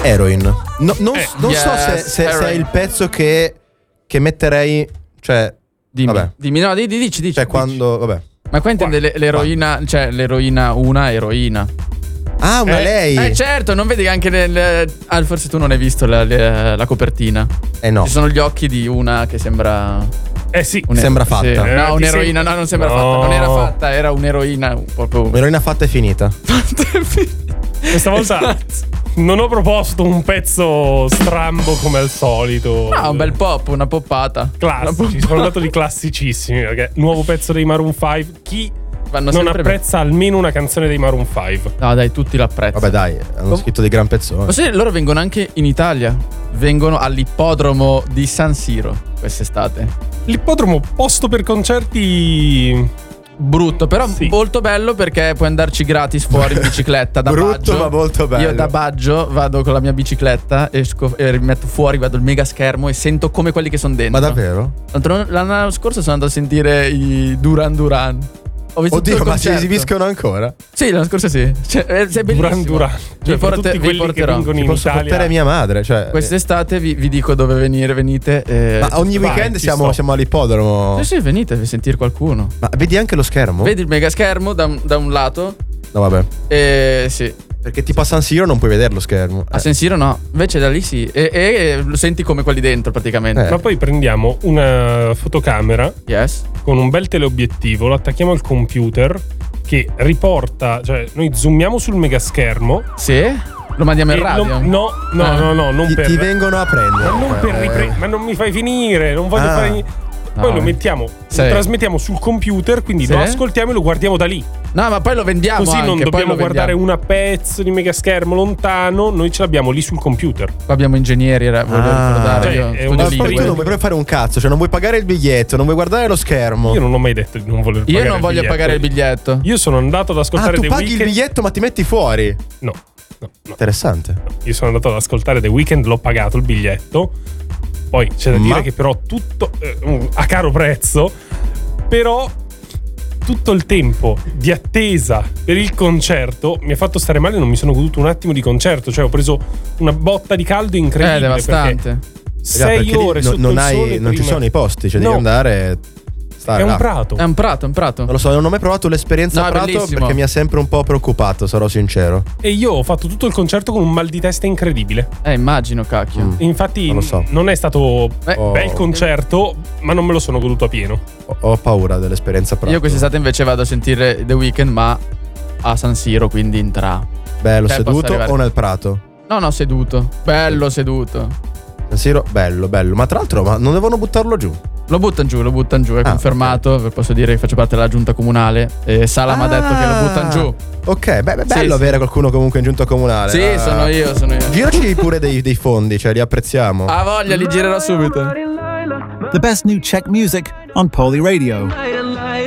Heroin. Non Yes, so se è il pezzo che metterei. Cioè. Dimmi. Vabbè. Dimmi, no, dici. Cioè, quando. Vabbè. Ma qua intende l'eroina, cioè l'eroina una eroina. Ah, ma lei. Certo, non vedi che anche forse tu non hai visto la copertina. No. Ci sono gli occhi di una che sembra. Sì. Sembra fatta. Sì. No, un'eroina, no, non sembra fatta. Non era fatta, era un'eroina proprio. Un'eroina fatta e finita. Questa volta non ho proposto un pezzo strambo come al solito. No, un bel pop, una poppata. Classici, sono andato di classicissimi. Perché nuovo pezzo dei Maroon 5. Chi vanno non sempre apprezza almeno una canzone dei Maroon 5? No, dai, tutti l'apprezzano. Vabbè, dai, hanno scritto dei gran pezzoni. Ma se loro vengono anche in Italia. Vengono all'ippodromo di San Siro quest'estate. L'ippodromo posto per concerti. Brutto, però Sì. molto bello perché puoi andarci gratis fuori in bicicletta da Brutto, Baggio. ma molto bello. Io da Baggio vado con la mia bicicletta, esco e rimetto fuori, guardo il mega schermo e sento come quelli che sono dentro. Ma davvero? L'anno scorso sono andato a sentire i Duran Duran. Ho visto tutto Oddio, il ma si concerto. esibiscono ancora? Sì, l'anno scorso sì. Cioè, è bellissimo. Duran. Cioè, per tutti vi quelli che porterò. vengono Ci in posso Italia. portare mia madre, cioè. Quest'estate vi dico dove venite. Ma ogni vai, weekend ci siamo all'ippodromo. Sì, venite a sentire qualcuno. Ma vedi anche lo schermo? Vedi il mega schermo da un lato. No, vabbè. Sì. Perché tipo a San Siro non puoi vedere lo schermo. A San Siro no, invece da lì sì. E lo senti come quelli dentro praticamente. Ma poi prendiamo una fotocamera Yes. con un bel teleobiettivo, lo attacchiamo al computer che riporta, cioè noi zoomiamo sul megaschermo. Sì? Lo mandiamo in e radio? No, non Ti per vengono a prendere. ma non per ma non mi fai finire, non voglio fare. Poi lo mettiamo, Sì. lo trasmettiamo sul computer, quindi Sì. lo ascoltiamo e lo guardiamo da lì. No, ma poi lo vendiamo Così anche, non poi dobbiamo lo guardare vendiamo. una pezzo di megaschermo lontano, noi ce l'abbiamo lì sul computer. Qua abbiamo ingegneri, voglio ricordare. Cioè, io è studio una Ma lingue. poi tu stream. non vuoi proprio fare un cazzo, cioè non vuoi pagare il biglietto, non vuoi guardare lo schermo. Io non ho mai detto di non voler pagare Io non voglio pagare il biglietto. Io sono andato ad ascoltare tu The paghi Weeknd. il biglietto ma ti metti fuori. No. Interessante. Io sono andato ad ascoltare The Weeknd, l'ho pagato il biglietto. Poi c'è da dire che però tutto a caro prezzo. Però tutto il tempo di attesa per il concerto mi ha fatto stare male, non mi sono goduto un attimo di concerto, cioè ho preso una botta di caldo incredibile. Devastante. 6 ore sotto non il sole non ci prima- sono i posti, cioè No. devi andare. Stare È un là. prato. È un prato. Non lo so, non ho mai provato l'esperienza No, a è Prato bellissimo. perché mi ha sempre un po' preoccupato, sarò sincero. E io ho fatto tutto il concerto con un mal di testa incredibile. Immagino, cacchio. Infatti Non lo so. non è stato Oh. bel concerto, ma non me lo sono goduto a pieno. Ho paura dell'esperienza a Prato. Io quest'estate invece vado a sentire The Weeknd, ma a San Siro, quindi in tra. Bello, Cioè, posso seduto arrivare- o nel Prato? No, seduto. Bello seduto. San Siro, bello. Ma tra l'altro, ma non devono buttarlo giù? Lo buttano giù, è confermato. Posso dire che faccio parte della giunta comunale. E Sala mi ha detto che lo buttano giù. Ok, bello Sì. avere qualcuno comunque in giunta comunale. Sì, sono io. Giraci pure dei fondi, cioè li apprezziamo. Ha voglia, li girerò subito. The best new Czech music on Poly Radio.